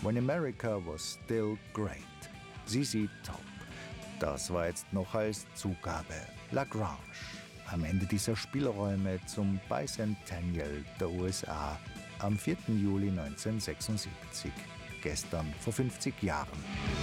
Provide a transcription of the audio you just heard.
When America was still great. ZZ Top. Das war jetzt noch als Zugabe. La Grange. Am Ende dieser Spielräume zum Bicentennial der USA am 4. Juli 1976. Gestern vor 50 Jahren.